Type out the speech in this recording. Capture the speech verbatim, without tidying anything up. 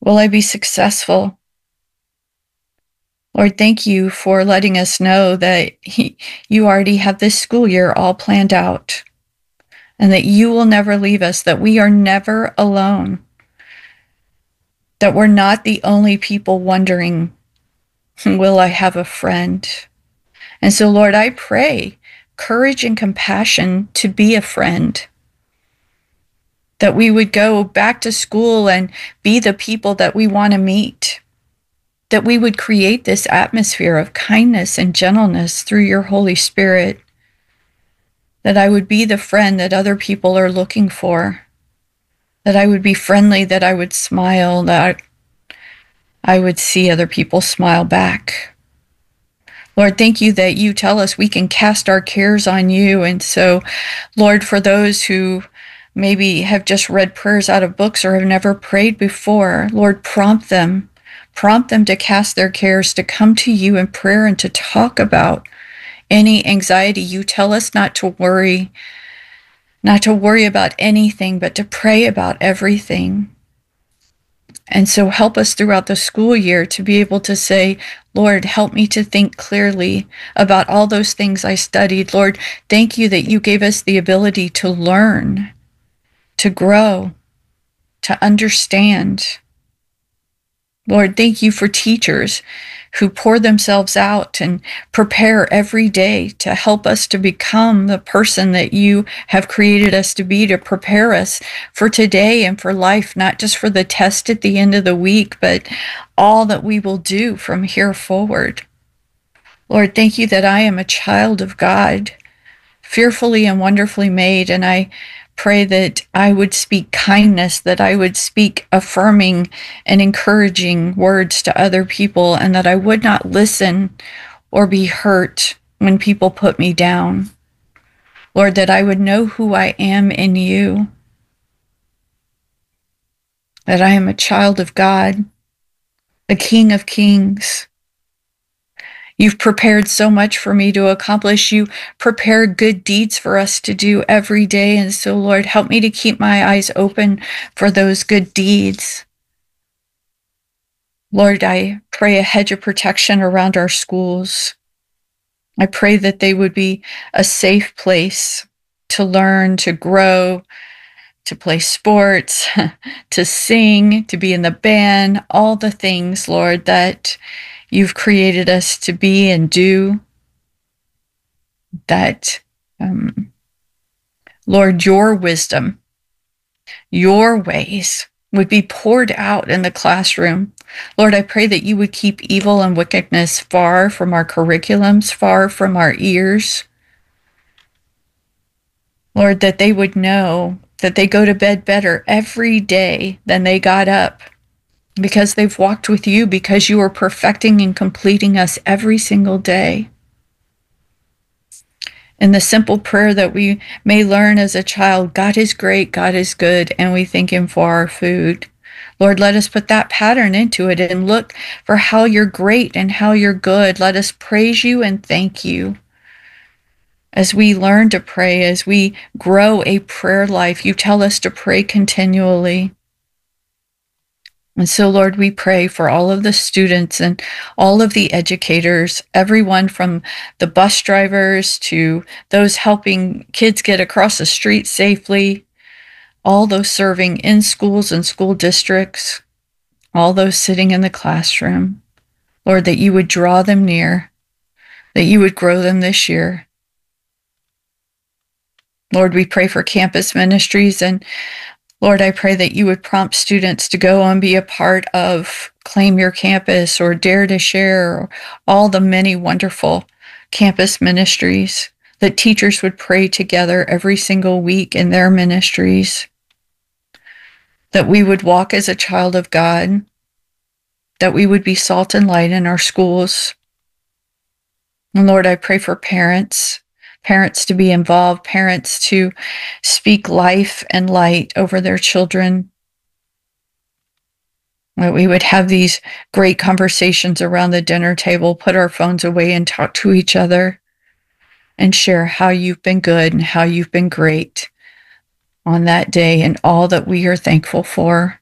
Will I be successful? Lord, thank you for letting us know that he, you already have this school year all planned out and that you will never leave us, that we are never alone, that we're not the only people wondering, will I have a friend? And so, Lord, I pray courage and compassion to be a friend, that we would go back to school and be the people that we want to meet, that we would create this atmosphere of kindness and gentleness through your Holy Spirit, that I would be the friend that other people are looking for, that I would be friendly, that I would smile, that I would see other people smile back. Lord, thank you that you tell us we can cast our cares on you. And so, Lord, for those who maybe have just read prayers out of books or have never prayed before, Lord, prompt them. Prompt them to cast their cares, to come to you in prayer and to talk about any anxiety. You tell us not to worry, not to worry about anything, but to pray about everything. And so help us throughout the school year to be able to say, Lord, help me to think clearly about all those things I studied. Lord, thank you that you gave us the ability to learn, to grow, to understand. Lord, thank you for teachers who pour themselves out and prepare every day to help us to become the person that you have created us to be, to prepare us for today and for life, not just for the test at the end of the week, but all that we will do from here forward. Lord, thank you that I am a child of God, fearfully and wonderfully made, and I pray that I would speak kindness, that I would speak affirming and encouraging words to other people, and that I would not listen or be hurt when people put me down. Lord, that I would know who I am in you, that I am a child of God, the King of Kings. You've prepared so much for me to accomplish. You prepared good deeds for us to do every day. And so, Lord, help me to keep my eyes open for those good deeds. Lord, I pray a hedge of protection around our schools. I pray that they would be a safe place to learn, to grow, to play sports, to sing, to be in the band, all the things, Lord, that you've created us to be and do, that, um, Lord, your wisdom, your ways would be poured out in the classroom. Lord, I pray that you would keep evil and wickedness far from our curriculums, far from our ears. Lord, that they would know that they go to bed better every day than they got up, because they've walked with you, because you are perfecting and completing us every single day. In the simple prayer that we may learn as a child, God is great, God is good, and we thank him for our food. Lord, let us put that pattern into it and look for how you're great and how you're good. Let us praise you and thank you. As we learn to pray, as we grow a prayer life, you tell us to pray continually. And so, Lord, we pray for all of the students and all of the educators, everyone from the bus drivers to those helping kids get across the street safely, all those serving in schools and school districts, all those sitting in the classroom. Lord, that you would draw them near, that you would grow them this year. Lord, we pray for campus ministries, and Lord, I pray that you would prompt students to go and be a part of Claim Your Campus or Dare to Share, or all the many wonderful campus ministries, that teachers would pray together every single week in their ministries, that we would walk as a child of God, that we would be salt and light in our schools. And Lord, I pray for parents, parents to be involved, parents to speak life and light over their children, that we would have these great conversations around the dinner table, put our phones away and talk to each other and share how you've been good and how you've been great on that day and all that we are thankful for.